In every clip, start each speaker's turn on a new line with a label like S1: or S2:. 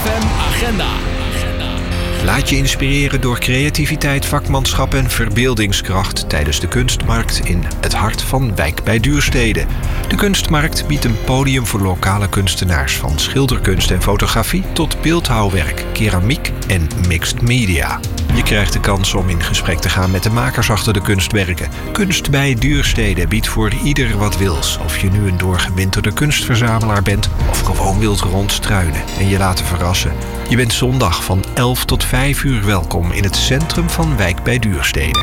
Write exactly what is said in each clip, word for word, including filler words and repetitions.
S1: F M Agenda.
S2: Laat je inspireren door creativiteit, vakmanschap en verbeeldingskracht tijdens de kunstmarkt in het hart van Wijk bij Duurstede. De kunstmarkt biedt een podium voor lokale kunstenaars, van schilderkunst en fotografie tot beeldhouwwerk, keramiek en mixed media. Je krijgt de kans om in gesprek te gaan met de makers achter de kunstwerken. Kunst bij Duurstede biedt voor ieder wat wils. Of je nu een doorgewinterde kunstverzamelaar bent of gewoon wilt rondstruinen en je laten verrassen. Je bent zondag van elf tot vijf uur welkom in het centrum van Wijk bij Duurstede.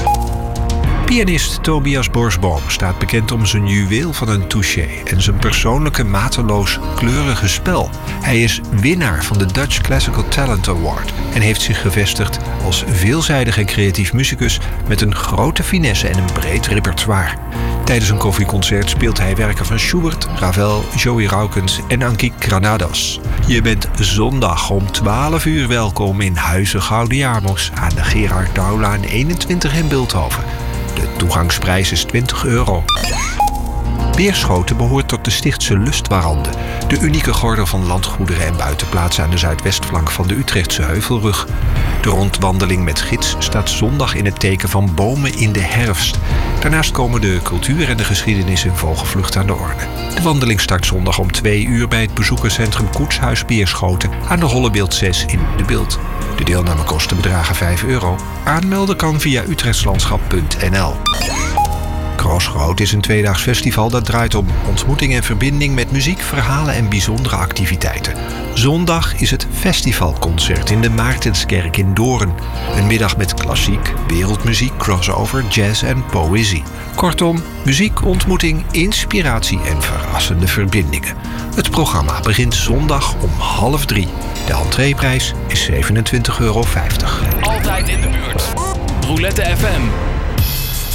S2: Pianist Tobias Borsboom staat bekend om zijn juweel van een touché en zijn persoonlijke mateloos kleurige spel. Hij is winnaar van de Dutch Classical Talent Award en heeft zich gevestigd als veelzijdig en creatief muzikus met een grote finesse en een breed repertoire. Tijdens een koffieconcert speelt hij werken van Schubert, Ravel, Joey Raukens en Ankie Granados. Je bent zondag om twaalf uur welkom in Huizen Gaudiamos aan de Gerard Douwlaan eenentwintig in Bilthoven. De toegangsprijs is twintig euro. Beerschoten behoort tot de Stichtse Lustwarande, de unieke gordel van landgoederen en buitenplaatsen aan de zuidwestflank van de Utrechtse Heuvelrug. De rondwandeling met gids staat zondag in het teken van bomen in de herfst. Daarnaast komen de cultuur en de geschiedenis in vogelvlucht aan de orde. De wandeling start zondag om twee uur bij het bezoekerscentrum Koetshuis Beerschoten aan de Hollebeeld zes in De Bilt. De deelnamekosten bedragen vijf euro. Aanmelden kan via utrechtslandschap punt n l. Crossroad is een tweedaags festival dat draait om ontmoeting en verbinding met muziek, verhalen en bijzondere activiteiten. Zondag is het festivalconcert in de Maartenskerk in Doorn. Een middag met klassiek, wereldmuziek, crossover, jazz en poëzie. Kortom, muziek, ontmoeting, inspiratie en verrassende verbindingen. Het programma begint zondag om half drie. De entreeprijs is zevenentwintig euro vijftig.
S1: Altijd in de buurt. Roulette F M.